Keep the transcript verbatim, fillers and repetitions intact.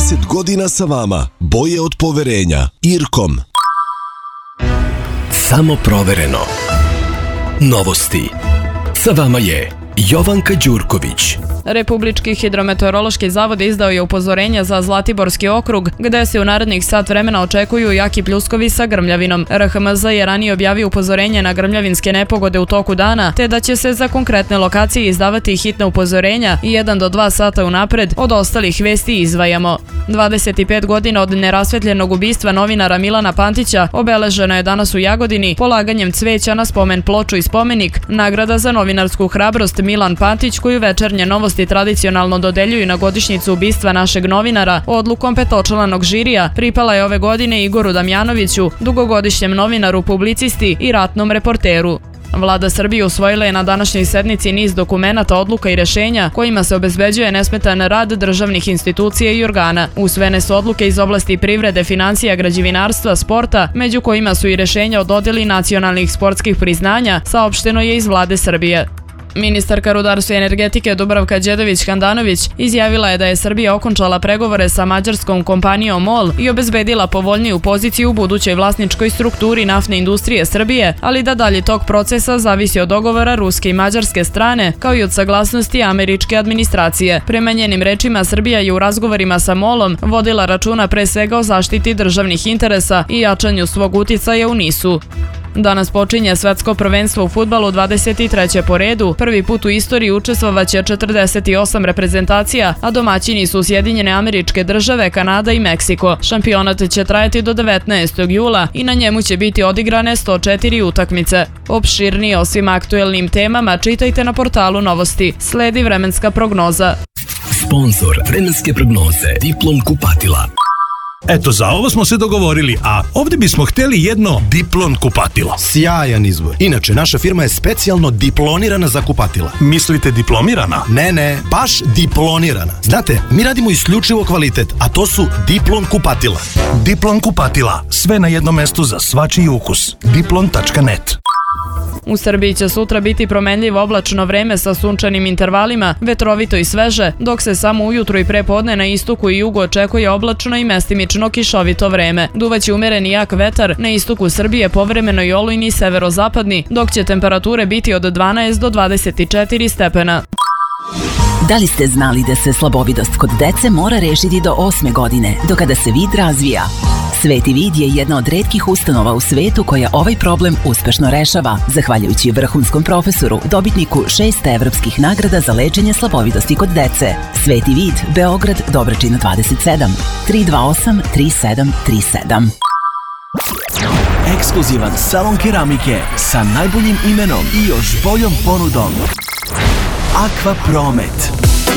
trideset godina sa vama. Boje od poverenja. Irkom. Samo provereno. Novosti. Sa vama je Jovanka Đurković. Republički hidrometeorološki zavod izdao je upozorenja za Zlatiborski okrug, gde se u narednih sat vremena očekuju jaki pljuskovi sa grmljavinom. R H M Z je ranije objavio upozorenje na grmljavinske nepogode u toku dana, te da će se za konkretne lokacije izdavati hitna upozorenja i jedan do dva sata unapred. Od ostalih vesti izdvajamo. dvadeset pet godina od nerasvetljenog ubistva novinara Milana Pantića obeleženo je danas u Jagodini polaganjem cveća na spomen ploču i spomenik. Nagrada za novinarsku hrabrost Milan Pantić, koju Večernje novosti tradicionalno dodeljuju na godišnjicu ubistva našeg novinara, odlukom petočlanog žirija pripala je ove godine Igoru Damjanoviću, dugogodišnjem novinaru, publicisti i ratnom reporteru. Vlada Srbije usvojila je na današnjoj sednici niz dokumenata, odluka i rešenja kojima se obezbeđuje nesmetan rad državnih institucija i organa. Usvojene su odluke iz oblasti privrede, financija, građevinarstva, sporta, među kojima su i rešenja o dodeli nacionalnih sportskih priznanja, saopšteno je iz Vlade Srbije. Ministarka rudarstva i energetike Dubravka Đedović-Handanović izjavila je da je Srbija okončala pregovore sa mađarskom kompanijom MOL i obezbedila povoljniju poziciju u budućoj vlasničkoj strukturi naftne industrije Srbije, ali da dalje tog procesa zavisi od dogovora ruske i mađarske strane, kao i od saglasnosti američke administracije. Prema njenim rečima, Srbija je u razgovorima sa MOL-om vodila računa pre svega o zaštiti državnih interesa i jačanju svog uticaja u Nisu. Danas počinje svetsko prvenstvo u fudbalu, dvadeset treće po redu. Prvi put u istoriji učestvovaće četrdeset osam reprezentacija, a domaćini su Sjedinjene Američke Države, Kanada i Meksiko. Šampionat će trajati do devetnaestog jula i na njemu će biti odigrane sto četiri utakmice. Opširnije o svim aktuelnim temama čitajte na portalu Novosti. Sledi vremenska prognoza. Sponzor vremenske prognoze Diplom kupatila. Eto, za ovo smo se dogovorili, a ovdje bismo hteli jedno Diplon kupatilo. Sjajan izbor. Inače, naša firma je specijalno diplonirana za kupatila. Mislite diplomirana? Ne, ne, baš diplonirana. Znate, mi radimo isključivo kvalitet, a to su Diplon kupatila. Diplon kupatila. Sve na jednom mestu za svačiji ukus. diplon tačka net. U Srbiji će sutra biti promenljivo oblačno vreme sa sunčanim intervalima, vetrovito i sveže, dok se samo ujutru i prepodne na istoku i jugu očekuje oblačno i mestimično kišovito vreme. Duvaće umereni jak vetar, na istoku Srbije povremeno i olujni severozapadni, dok će temperature biti od dvanaest do dvadeset četiri stepena. Da li ste znali da se slabovidost kod dece mora rešiti do osme godine, do kada se vid razvija? Sveti vid je jedna od retkih ustanova u svetu koja ovaj problem uspešno rešava, zahvaljujući vrhunskom profesoru, dobitniku šest evropskih nagrada za lečenje slabovidosti kod dece. Sveti vid, Beograd, Dobračina dvadeset sedam, tri dva osam tri sedam tri sedam. Ekskluzivan salon keramike sa najboljim imenom i još boljom ponudom. Aqua Promet.